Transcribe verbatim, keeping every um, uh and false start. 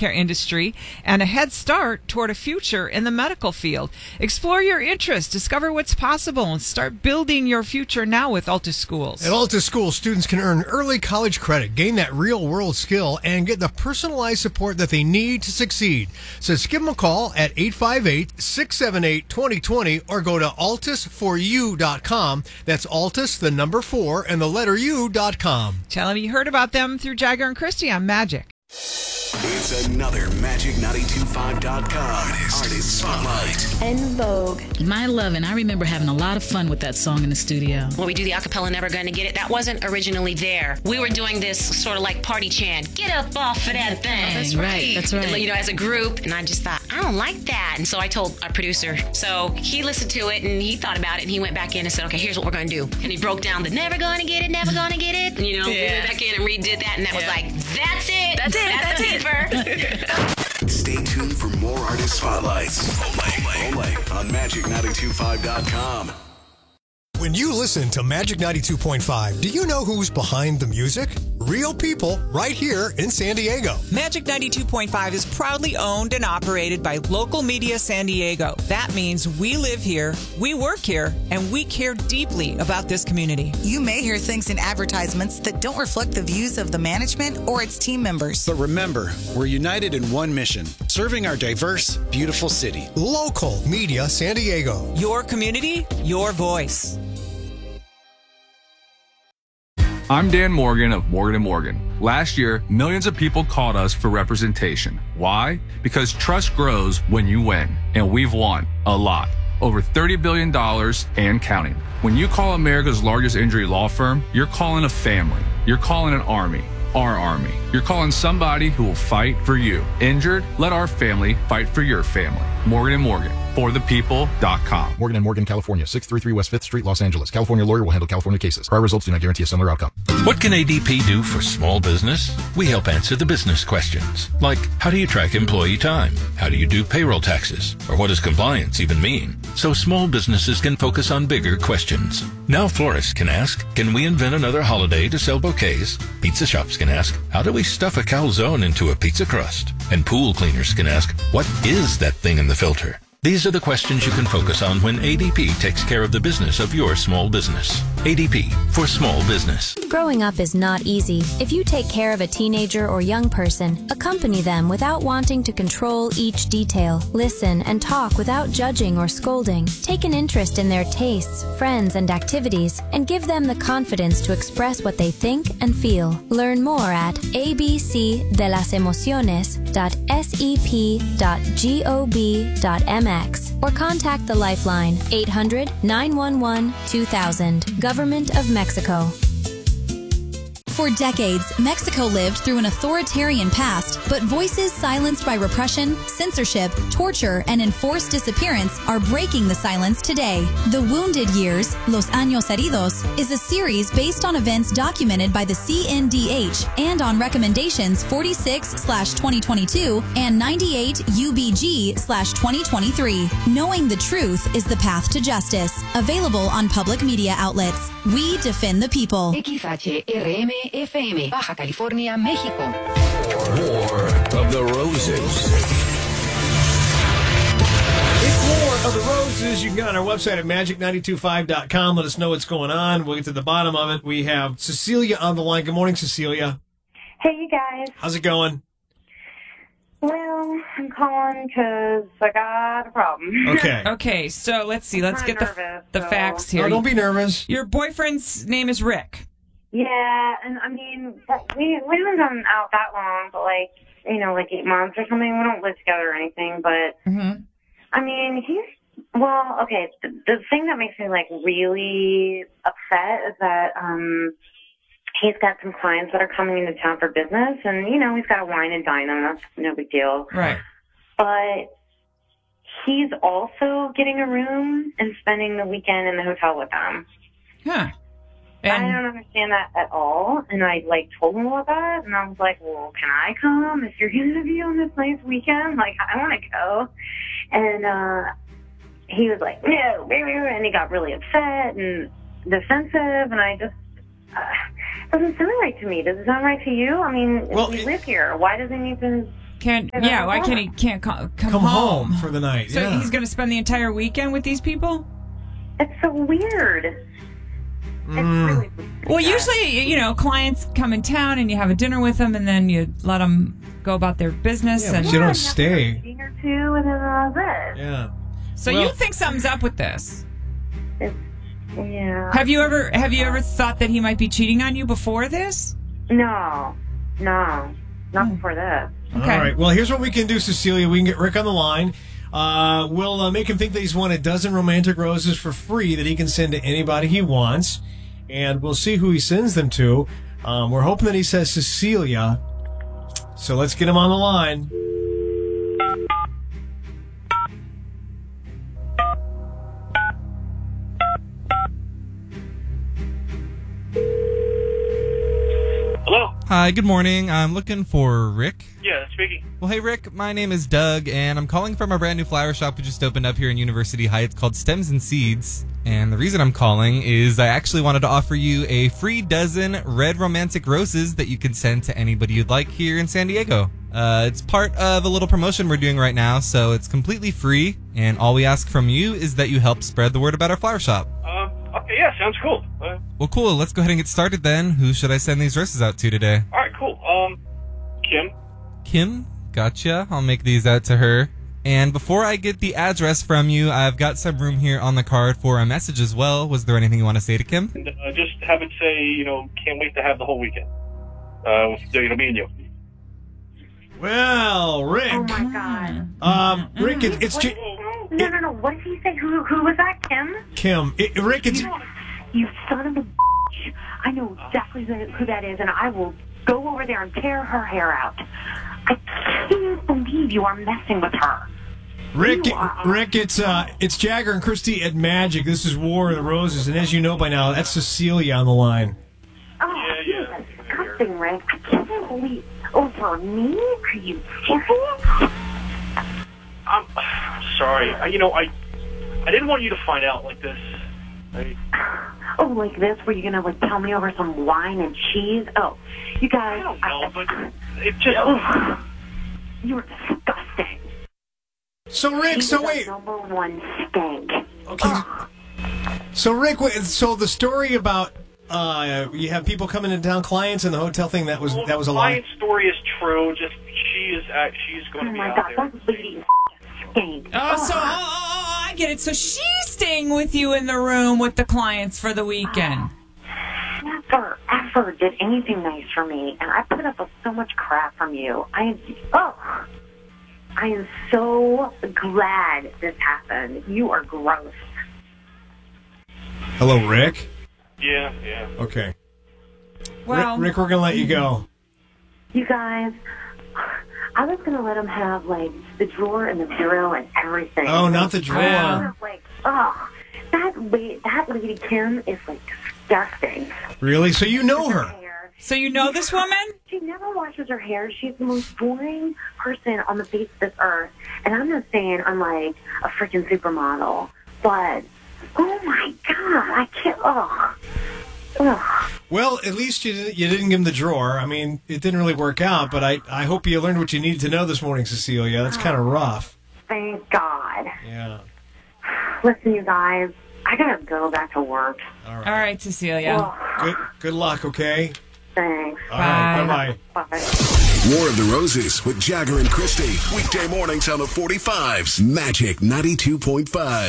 healthcare industry and a head start toward a future in the medical field. Explore your interests, discover what's possible, and start building your future now with Altus Schools. At Altus Schools, students can earn early college credit, gain that real-world skill, and get the personalized support that they need to succeed. So just give them a call at eight five eight, six seven eight, two zero two zero or go to altus for you dot com. That's Altus, the number four, and the letter U dot com. Tell them you heard about them through Jagger and Christie on Magic. It's another Magic nine two five dot com Artist, Artist Spotlight. En Vogue. My Love, and I remember having a lot of fun with that song in the studio. When we do the acapella Never Gonna Get It, that wasn't originally there. We were doing this sort of like party chant, get up off of that thing. Oh, that's right, that's right. You know, as a group, and I just thought, I don't like that. And so I told our producer. So he listened to it, and he thought about it, and he went back in and said, okay, here's what we're gonna do. And he broke down the Never Gonna Get It, Never Gonna Get It. And, you know, yeah. we went back in and redid that, and that yeah. was like, that's it. That's it, that's, that's it. Stay tuned for more Artist Spotlights. Only, only on Magic nine two five dot com. When you listen to Magic ninety-two point five, do you know who's behind the music? Real people right here in San Diego. Magic ninety-two point five is proudly owned and operated by Local Media San Diego. That means we live here, we work here, and we care deeply about this community. You may hear things in advertisements that don't reflect the views of the management or its team members. But remember, we're united in one mission, serving our diverse, beautiful city. Local Media San Diego. Your community, your voice. I'm Dan Morgan of Morgan and Morgan. Last year, millions of people called us for representation. Why? Because trust grows when you win, and we've won a lot. Over thirty billion dollars and counting. When you call America's largest injury law firm, you're calling a family. You're calling an army. Our army. You're calling somebody who will fight for you. Injured? Let our family fight for your family. Morgan and Morgan. For the people dot com. Morgan and Morgan, California, six thirty-three West fifth Street, Los Angeles. California lawyer will handle California cases. Prior results do not guarantee a similar outcome. What can A D P do for small business? We help answer the business questions, like how do you track employee time? How do you do payroll taxes? Or what does compliance even mean? So small businesses can focus on bigger questions. Now florists can ask, can we invent another holiday to sell bouquets? Pizza shops can ask, how do we stuff a calzone into a pizza crust? And pool cleaners can ask, what is that thing in the filter? These are the questions you can focus on when A D P takes care of the business of your small business. A D P, for small business. Growing up is not easy. If you take care of a teenager or young person, accompany them without wanting to control each detail. Listen and talk without judging or scolding. Take an interest in their tastes, friends, and activities, and give them the confidence to express what they think and feel. Learn more at a b c de las emociones dot s e p dot gov dot m x or contact the Lifeline eight hundred, nine one one, two thousand. Government of Mexico. For decades, Mexico lived through an authoritarian past, but voices silenced by repression, censorship, torture, and enforced disappearance are breaking the silence today. The Wounded Years, Los Años Heridos, is a series based on events documented by the C N D H and on recommendations forty-six slash twenty twenty-two and ninety-eight U B G slash twenty twenty-three. Knowing the truth is the path to justice. Available on public media outlets. We defend the people. X H R M F M, Baja California, México. More of the Roses. It's more of the Roses. You can get on our website at magic nine two five dot com. Let us know what's going on. We'll get to the bottom of it. We have Cecilia on the line. Good morning, Cecilia. Hey, you guys. How's it going? Well, I'm calling because I got a problem. Okay. Okay, so let's see. Let's get nervous, the, the so. facts here. Oh, don't be nervous. Your boyfriend's name is Rick. Yeah, and I mean, we, we haven't been out that long, but like, you know, like eight months or something. We don't live together or anything, but, mm-hmm. I mean, he's, well, okay, the, the thing that makes me, like, really upset is that, um, he's got some clients that are coming into town for business, and, you know, he's got to wine and dine them. That's no big deal. Right. But he's also getting a room and spending the weekend in the hotel with them. Huh. And I don't understand that at all. And I, like, told him about that. And I was like, well, can I come if you're going to be on this nice weekend? Like, I want to go. And uh, he was like, no. And he got really upset and defensive. And I just, uh, it doesn't sound right to me. Does it sound right to you? I mean, well, we it, live here. Why does he need to Can't, yeah, why can't he can't co- come, Come home. home for the night. So yeah. he's going to spend the entire weekend with these people? It's so weird. Mm. Well, usually, you know, clients come in town and you have a dinner with them and then you let them go about their business. Yeah, and but you don't stay. Or two, and then that's it. Yeah. So Well- you think something's up with this? Yeah. Have you ever have you ever thought that he might be cheating on you before this? No, no, not before this. All right. Well, here's what we can do, Cecilia. We can get Rick on the line. Uh, we'll uh, make him think that he's won a dozen romantic roses for free that he can send to anybody he wants. And we'll see who he sends them to. Um, we're hoping that he says Cecilia. So let's get him on the line. Hello? Hi, good morning. I'm looking for Rick. Yeah, speaking. Well, hey, Rick. My name is Doug, and I'm calling from a brand new flower shop we just opened up here in University Heights called Stems and Seeds. And the reason I'm calling is I actually wanted to offer you a free dozen red romantic roses that you can send to anybody you'd like here in San Diego. Uh, it's part of a little promotion we're doing right now, so it's completely free, and all we ask from you is that you help spread the word about our flower shop. Um, okay, yeah, sounds cool. Uh, Well, cool. Let's go ahead and get started then. Who should I send these roses out to today? all right, cool. Um, Kim? Kim, gotcha. I'll make these out to her. And before I get the address from you, I've got some room here on the card for a message as well. Was there anything you want to say to Kim? And, uh, just have it say, you know, can't wait to have the whole weekend. Uh, with, you know, me and you. Well, Rick. Oh my god. Um, Rick, it, it's J- No, no, no. What did he say? Who, who was that? Kim? Kim. It, Rick, it's... You, you son of a bitch. I know exactly who who that is, and I will go over there and tear her hair out. I can't believe you are messing with her. Rick, You are- Rick, it's uh, it's Jagger and Christy at Magic. This is War of the Roses, and as you know by now, that's Cecilia on the line. Oh, you are disgusting, Rick. I can't believe... Over me? Are you serious? I'm sorry. I, you know, I I didn't want you to find out like this. I, Oh, like this, where you're gonna like tell me over some wine and cheese? Oh, you guys. I don't know, I, but it just... Ugh. You're disgusting. So, Rick, She's so the wait. number one stank. Okay. So, Rick, wait, so the story about uh, you have people coming in town, clients in the hotel thing, that was well, that was a the lie. client story is true. Just she is at, she's going to Oh be my out god, there. that lady stank. Oh, so oh, oh, oh, I get it. So she's staying with you in the room with the clients for the weekend. Never, ever did anything nice for me, and I put up with so much crap from you. I am, oh, I am so glad this happened. You are gross. Hello, Rick. Yeah, yeah. Okay. Well- Rick, Rick, we're gonna let you go. You guys, I was gonna let him have like the drawer and the bureau and everything. Oh, not the I was drawer. gonna, like, oh, that la- that lady Kim is like disgusting. Really? So you know her? So you know this woman? She never washes her hair. She's the most boring person on the face of this earth. And I'm not saying I'm like a freaking supermodel, but oh my god, I can't. Ugh. Ugh. Well, at least you didn't, you didn't give him the drawer. I mean, it didn't really work out, but I, I hope you learned what you needed to know this morning, Cecilia. That's kind of rough. Thank God. Yeah. Listen, you guys, I gotta go back to work. All right. All right, Cecilia. Good good luck, okay? Thanks. All right. Bye-bye. Bye. War of the Roses with Jagger and Christy. Weekday mornings on the forty-fives. Magic ninety-two point five.